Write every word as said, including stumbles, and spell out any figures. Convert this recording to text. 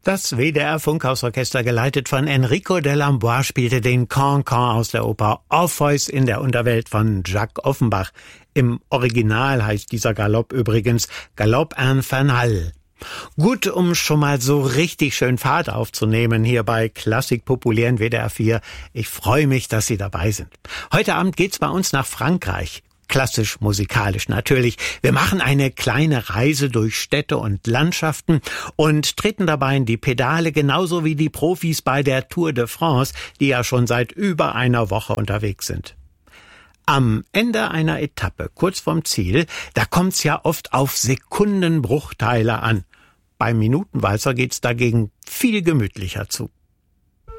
Das W D R-Funkhausorchester, geleitet von Enrico Delambois, spielte den Cancan aus der Oper Orpheus in der Unterwelt von Jacques Offenbach. Im Original heißt dieser Galopp übrigens Galopp infernal. Gut, um schon mal so richtig schön Fahrt aufzunehmen hier bei Klassik Populär in W D R vier. Ich freue mich, dass Sie dabei sind. Heute Abend geht's bei uns nach Frankreich. Klassisch, musikalisch natürlich. Wir machen eine kleine Reise durch Städte und Landschaften und treten dabei in die Pedale, genauso wie die Profis bei der Tour de France, die ja schon seit über einer Woche unterwegs sind. Am Ende einer Etappe, kurz vorm Ziel, da kommt's ja oft auf Sekundenbruchteile an. Beim Minutenwalzer geht's dagegen viel gemütlicher zu.